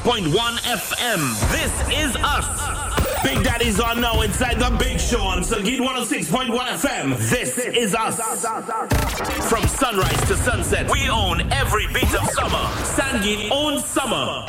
106.1 FM. This is us. Big Daddy's on now inside the Big Show on Sangeet 106.1 FM. This is us. From sunrise to sunset, we own every beat of summer. Sangeet owns summer.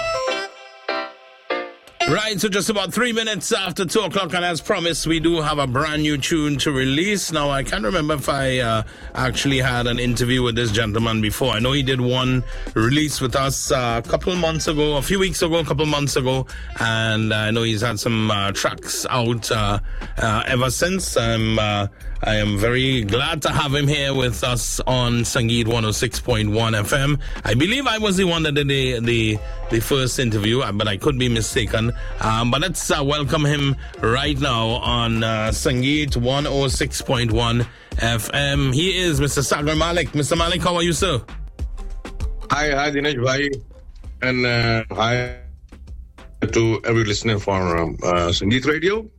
Right, so just about 3 minutes after 2 o'clock, and as promised, we do have a brand new tune to release. Now, I can't remember if I actually had an interview with this gentleman before. I know he did one release with us a couple of months ago, a few weeks ago, a couple of months ago, and I know he's had some tracks out ever since. I am very glad to have him here with us on Sangeet 106.1 FM. I believe I was the one that did the first interview, but I could be mistaken. But let's welcome him right now on Sangeet 106.1 FM. He is Mr. Sagar Malik. Mr. Malik, how are you, sir? Hi, Dinesh bhai, and hi to every listener from Sangeet Radio.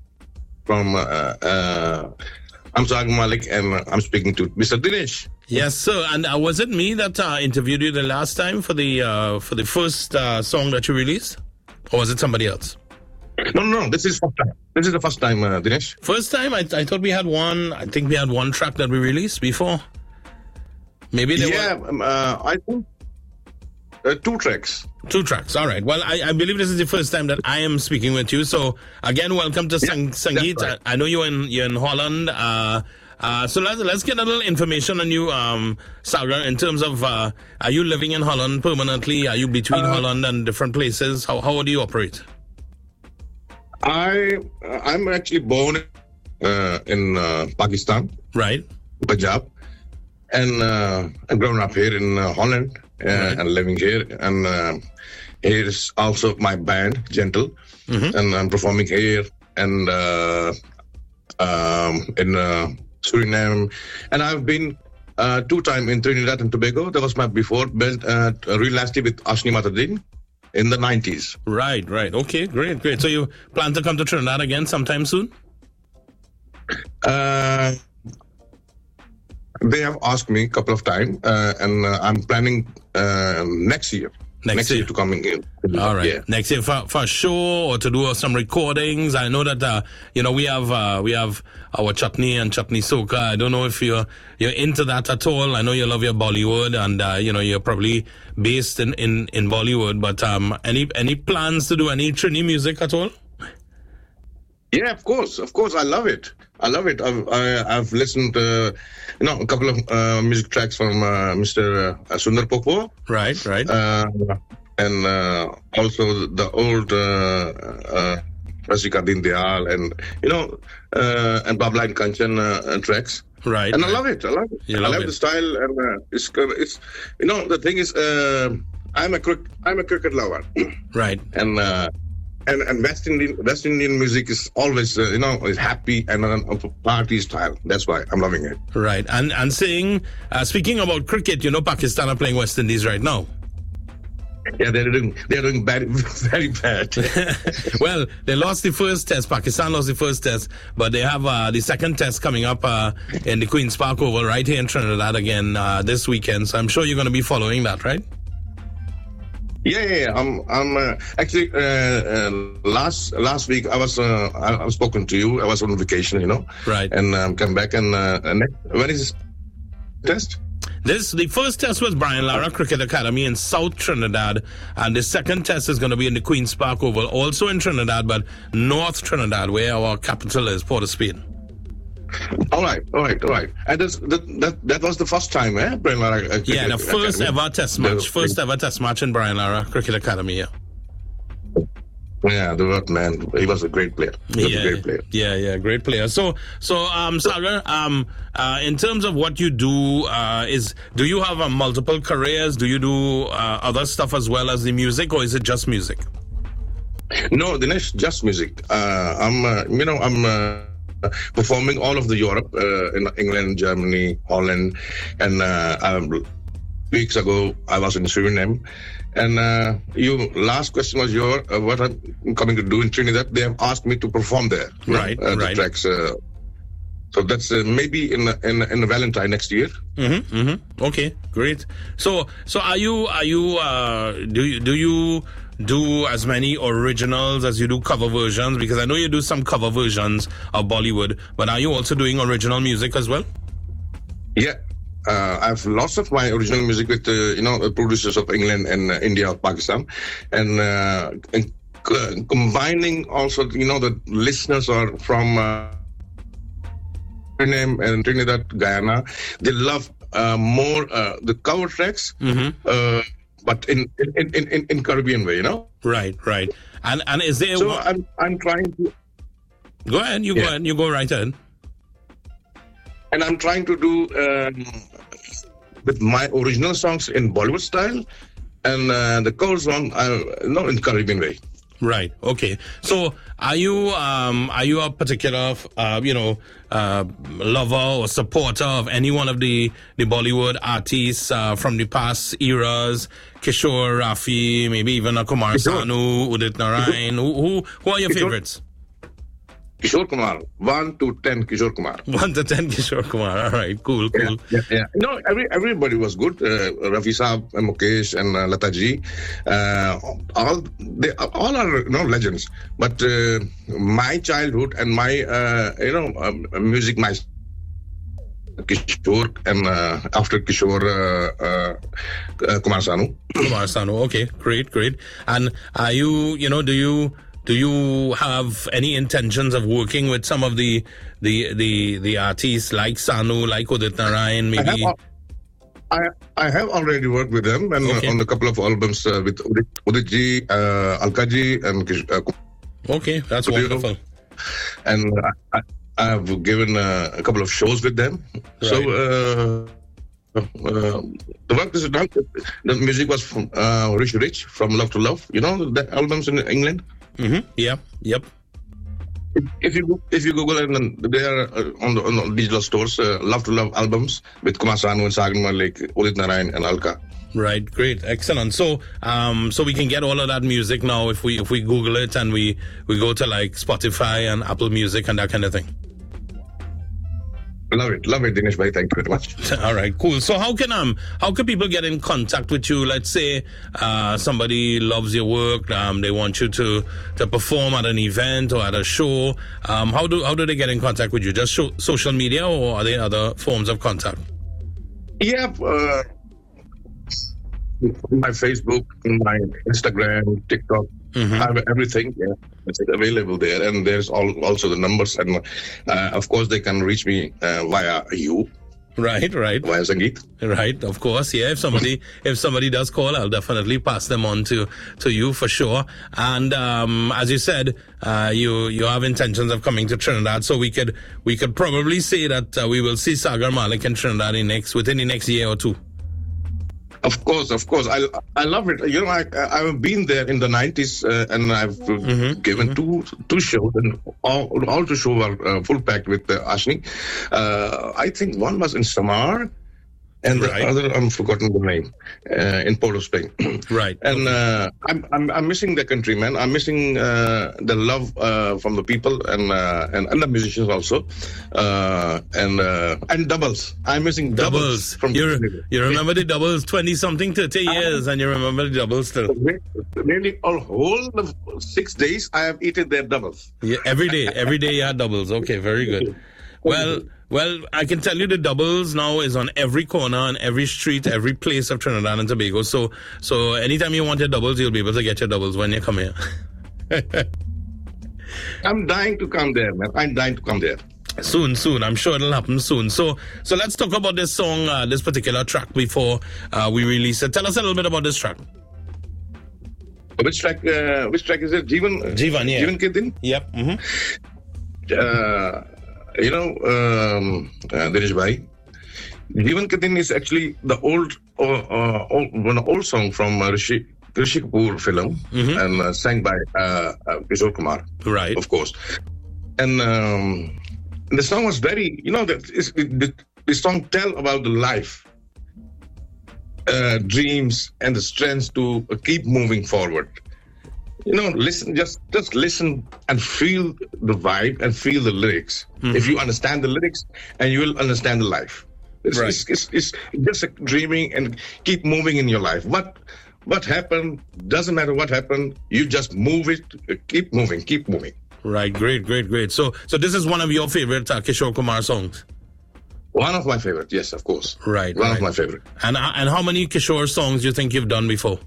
I'm Sagar Malik, and I'm speaking to Mr. Dinesh. Yes, sir. And was it me that interviewed you the last time for the first song that you released, or was it somebody else? No. This is first time. This is the first time, Dinesh. First time? I thought we had one. I think we had one track that we released before. Maybe there were... I think 2 tracks. 2 tracks. All right. Well, I believe this is the first time that I am speaking with you. So again, welcome to Sangeet. Right. I know you're in Holland. So let's get a little information on you, Sagar, in terms of are you living in Holland permanently? Are you between Holland and different places? How do you operate? I'm actually born in Pakistan, right? Punjab, and I've grown up here in Holland and living here. And here is also my band, Gentle, and I'm performing here and in Suriname, and I've been 2 times in Trinidad and Tobago. That was my before re-lasted with Ashni Matadin in the 90s. Right. Okay, great. So you plan to come to Trinidad again sometime soon? They have asked me a couple of times, and I'm planning next year. Next year to coming in. All right. Yeah. Next year for a show or to do some recordings. I know that we have our chutney and chutney soca. I don't know if you're into that at all. I know you love your Bollywood, and you're probably based in Bollywood. But any plans to do any Trini music at all? Yeah, of course. I love it. I've listened to a couple of music tracks from Mr. Sundar Popo. Right. And also the old Rasika Din Dayal and Babla and Kanchan tracks. Right. And I love it. I love the style, and it's the thing is I'm a cricket lover. Right. And West Indian music is always, is happy and a party style. That's why I'm loving it. Right. And saying, speaking about cricket, Pakistan are playing West Indies right now. Yeah, they're doing bad, very bad. Well, they lost the first test. Pakistan lost the first test, but they have the second test coming up in the Queen's Park Oval right here in Trinidad again this weekend. So I'm sure you're going to be following that, right? Yeah. I'm actually last week I was spoken to you. I was on vacation, Right. And come back and when is this test? The first test was Brian Lara Cricket Academy in South Trinidad, and the second test is going to be in the Queen's Park Oval, also in Trinidad, but North Trinidad, where our capital is, Port of Spain. All right. And that was the first time, Brian Lara Cricket the first Academy. ever test match in Brian Lara Cricket Academy, yeah. Yeah, the word man. He was a great player. Great player. Yeah, great player. So, Sagar, in terms of what you do, do you have multiple careers? Do you do other stuff as well as the music, or is it just music? No, Dinesh, just music. I'm performing all of the Europe, in England, Germany, Holland, and weeks ago I was in Suriname. And your last question was what I'm coming to do in Trinidad. They have asked me to perform there. Right. The tracks. So that's maybe in Valentine next year. Okay, great. So are you? Do you do as many originals as you do cover versions? Because I know you do some cover versions of Bollywood, but are you also doing original music as well? Yeah. I have lots of my original music with, producers of England and India or Pakistan. And combining also, the listeners are from Suriname and Trinidad, Guyana. They love more the cover tracks, but in Caribbean way, Right. And is there... So I'm trying to... Go ahead, you go right ahead. And I'm trying to do with my original songs in Bollywood style, and the cover song, in Caribbean way. Right. Okay. So, are you a particular, lover or supporter of any one of the Bollywood artists from the past eras? Kishore, Rafi, maybe even Kumar Sanu, Udit Narayan. Who are your favorites? Kishore Kumar, 1 to 10 Kishore Kumar. 1 to 10 Kishore Kumar. All right, cool. Yeah. No, everybody was good. Rafi Saab, Mukesh, and Lata Ji. All are legends. But my childhood and my music, my Kishore, and after Kishore, Kumar Sanu. Kumar Sanu. Okay, great. And are you, do you have any intentions of working with some of the artists like Sanu, like Udit Narayan, maybe? I have already worked with them and on a couple of albums with Udit Ji, Alka Ji, and okay, that's wonderful. And I have given a couple of shows with them. Right. So the work is done. The music was from Rich from Love to Love. The albums in England. Mm-hmm. Yeah. Yep. If you Google it, then they are on the digital stores. Love to Love albums with Kumar Sanu and Sagan Malik, Udit Narayan, and Alka. Right, great, excellent. So, so we can get all of that music now if we Google it and we go to like Spotify and Apple Music and that kind of thing. Love it, Dinesh bhai. Thank you very much. All right, cool. So how can people get in contact with you? Let's say somebody loves your work, they want you to perform at an event or at a show. How do they get in contact with you? Just social media, or are there other forms of contact? Yeah, my Facebook, my Instagram, TikTok. I have everything. Yeah, it's available there, and there's also the numbers, and of course they can reach me via you. Right. Via Sangeet. Right, of course. Yeah, if somebody does call, I'll definitely pass them on to you for sure. And as you said, you have intentions of coming to Trinidad, so we could probably say that we will see Sagar Malik in Trinidad within the next year or two. Of course. I love it. I've been there in the 90s, and I've given two shows, and all the shows are full packed with Ashni. I think one was in Samar, and the other, I'm forgotten the name, in Port of Spain. Right. And I'm missing the country, man. I'm missing the love from the people and the musicians also, and doubles. I'm missing doubles. You remember the doubles 20-something, 30 years, and you remember the doubles still. Really, all whole 6 days I have eaten their doubles. Yeah, every day you had doubles. Okay, very good. Well, I can tell you the doubles now is on every corner, on every street, every place of Trinidad and Tobago. So anytime you want your doubles, you'll be able to get your doubles when you come here. I'm dying to come there, man. I'm dying to come there. Soon. I'm sure it'll happen soon. So let's talk about this song, this particular track before we release it. Tell us a little bit about this track. Which track is it? Jeevan, yeah. Jeevan Ke Din? Yep. Dinesh bhai, Jeevan Ke Din is actually the old song from Rishi Kapoor film, and sang by Kishore Kumar, right? Of course. And the song was very, the song tell about the life, dreams, and the strength to keep moving forward. Listen, just listen and feel the vibe and feel the lyrics. If you understand the lyrics, and you will understand the life. It's just dreaming and keep moving in your life. what happened, doesn't matter what happened, you just move it, keep moving. Right, great. So this is one of your favorite Kishore Kumar songs? One of my favorite, yes, of course. Right. One of my favorite. And how many Kishore songs do you think you've done before?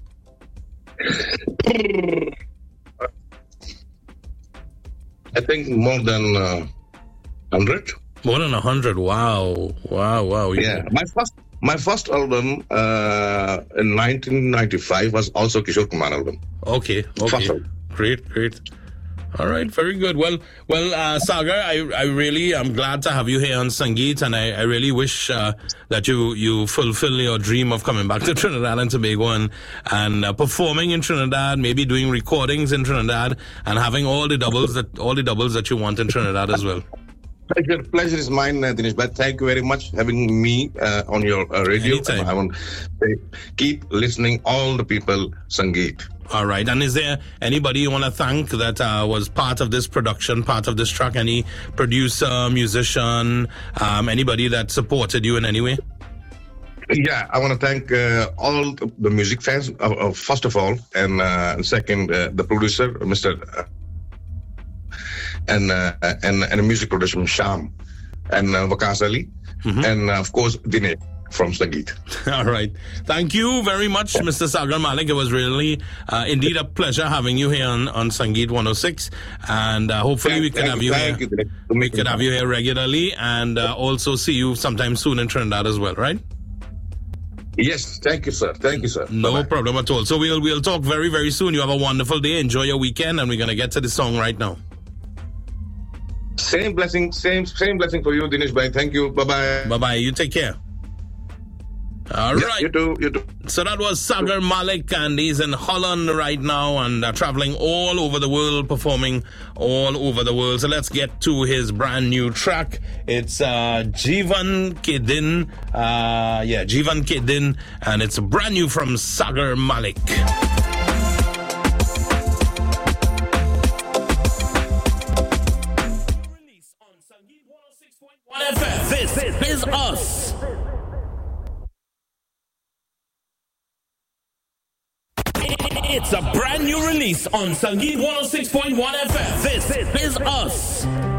I think more than 100. More than 100. Wow. Yeah, my first album in 1995 was also Kishore Kumar album. Okay. Great. All right, very good. Well, Sagar, I really am glad to have you here on Sangeet, and I really wish that you fulfill your dream of coming back to Trinidad and Tobago and performing in Trinidad, maybe doing recordings in Trinidad, and having all the doubles that you want in Trinidad as well. Pleasure is mine, Dinesh. But thank you very much for having me on your radio. Anytime. I want to keep listening, all the people, Sangeet. All right. And is there anybody you want to thank that was part of this production, part of this track? Any producer, musician, anybody that supported you in any way? Yeah, I want to thank all the music fans, first of all, and second, the producer, Mr. And a music producer, Sham, and Wakas Ali, and of course, Dinesh from Sangeet. All right. Thank you very much, Mr. Sagar Malik. It was really indeed a pleasure having you here on Sangeet 106. And hopefully we can have you here. We could have you here regularly and also see you sometime soon in Trinidad as well, right? Yes, thank you, sir. No Bye-bye. problem at all. So we'll talk very, very soon. You have a wonderful day. Enjoy your weekend, and we're going to get to the song right now. Same blessing for you, Dinesh bhai. Thank you. Bye-bye. Bye-bye. You take care. All right. You too. So that was Sagar Malik, and he's in Holland right now and traveling all over the world, performing all over the world. So let's get to his brand new track. It's Jivan Ke Din. Jivan Ke Din, and it's brand new from Sagar Malik. Release on Sangeet 106.1 FM. This is us. It's a brand new release on Sangeet 106.1 FM. This is us.